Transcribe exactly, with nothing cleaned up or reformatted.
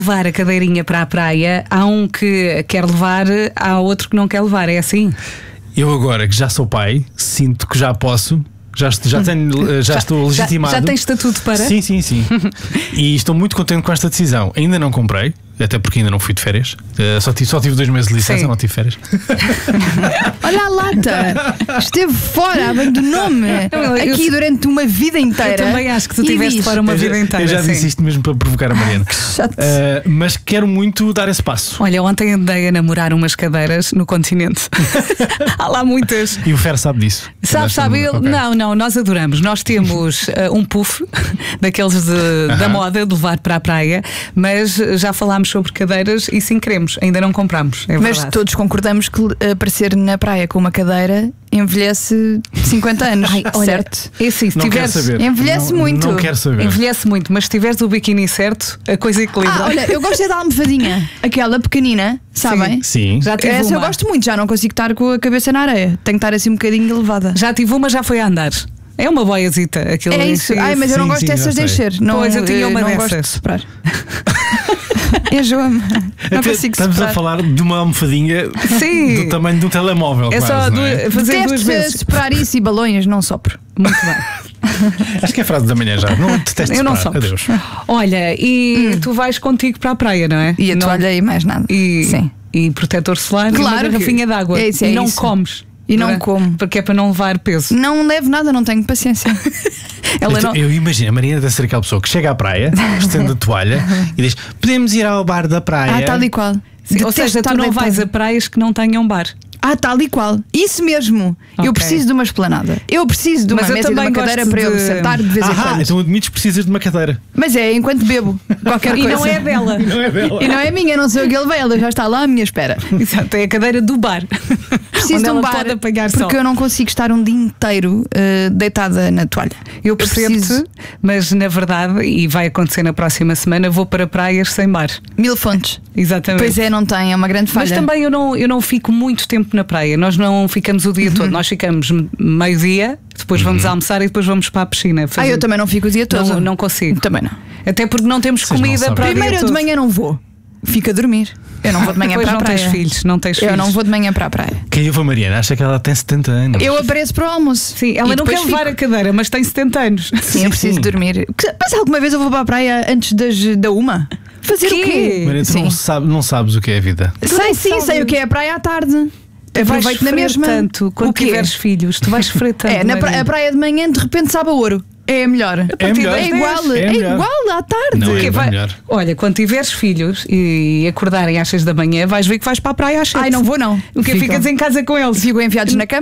Levar a cadeirinha para a praia, há um que quer levar, há outro que não quer levar, é assim? Eu agora que já sou pai, sinto que já posso. Já, já, tenho, já, já estou legitimado. Já, já tens estatuto para? Sim, sim, sim. E estou muito contente com esta decisão. Ainda não comprei, até porque ainda não fui de férias. Uh, só, tive, só tive dois meses de licença, sim. Não tive férias. Olha a lata, esteve fora, abandonou-me aqui eu, durante uma vida inteira. Eu também acho que tu estiveste fora uma eu vida já, inteira. Eu já sim. disse isto mesmo para provocar a Mariana. uh, Mas quero muito dar esse passo. Olha, ontem andei a namorar umas cadeiras no continente. Há lá muitas. E o Fer sabe disso. Sabe, sabe, ele, okay. Não, não, nós adoramos. Nós temos uh, um puff daqueles de, uh-huh. da moda de levar para a praia, mas já falámos sobre cadeiras e sim queremos, ainda não compramos. É mas todos concordamos que aparecer na praia com uma cadeira envelhece cinquenta anos. Ai, olha, certo? É assim, se não tiveres, quero saber. Envelhece não, muito. Não quero saber. Envelhece muito, mas se tiveres o biquíni certo, a coisa equilibra. Ah, olha, eu gosto é da almofadinha, aquela pequenina, sabem? Sim. Já tive Essa uma. eu gosto muito, já não consigo estar com a cabeça na areia. Tenho que estar assim um bocadinho elevada. Já tive uma, já foi a andar. É uma boiazita aquilo. É isso. Ai, mas eu não sim, gosto sim, dessas de encher. Não, pois eu tinha uma não dessas. Gosto de soprar. Enjoa-me. Não Até consigo estamos soprar. a falar de uma almofadinha sim. do tamanho de um telemóvel. É quase, só não é? duas, fazer duas vezes. Soprar isso e balões, não sopro. Muito bem. Acho que é a frase da manhã já. Não detesto eu não soprar. sopro. Adeus. Olha, e hum. tu vais contigo para a praia, não é? E a não... toalha e mais nada. E, sim. E protetor solar claro, e uma garrafinha de água. É isso, é e não isso. comes. E não como. Porque é para não levar peso. Não levo nada, não tenho paciência. Ela eu, não... eu imagino, a Mariana deve ser aquela pessoa que chega à praia, estende a toalha e diz: podemos ir ao bar da praia. Ah, tal e qual. Sim, ou seja, tu não vais a praias que não tenham bar. Ah, tal e qual. Isso mesmo. Okay. Eu preciso de uma esplanada. Eu preciso de uma Mas mesa e de uma cadeira para de... eu sentar de vez ah, em quando. Então admites que precisas de uma cadeira. Mas é enquanto bebo qualquer e coisa. Não é dela. E não é dela. E não é minha, não sei o que ele veio, ela já está lá à minha espera. Exato, é a cadeira do bar. Preciso de um bar, pode apanhar porque sol. eu não consigo estar um dia inteiro uh, deitada na toalha. Eu percebo-te, preciso... mas na verdade, e vai acontecer na próxima semana, vou para praias sem bar. Mil fontes. Exatamente. Pois é, não tem, é uma grande falha. Mas também eu não, eu não fico muito tempo na praia. Nós não ficamos o dia uhum. todo. Nós ficamos meio-dia, depois vamos uhum. almoçar e depois vamos para a piscina. Ah, eu também não fico o dia todo. Não, não consigo. Também não. Até porque não temos Vocês comida não para o dia Primeiro eu de manhã não vou. Fico a dormir. Eu não vou de manhã depois para a não praia. Tens filhos, não tens eu filhos. não vou de manhã para a praia. Quem eu vou, Mariana? Acha que ela tem setenta anos. Eu apareço para o almoço. Sim, ela não quer levar fico. a cadeira, mas tem setenta anos. Sim, sim eu preciso sim. dormir. Mas alguma vez eu vou para a praia antes das, da uma? Fazer que? o quê? Mariana, tu não, sabe, não sabes o que é a vida. Sei sim, sabes. sei o que é a praia à tarde. Aproveito na mesma. Tanto, quando tiveres filhos, tu vais sofrer tanto. É, na pra, a praia de manhã de repente sabe a ouro. É melhor. É, melhor. é igual, é, é igual à tarde. Não, é vai, melhor. Olha, quando tiveres filhos e acordarem às seis da manhã, vais ver que vais para a praia às sete. Ai, não vou não. O que ficas em casa com eles? Ficam enfiados na cama.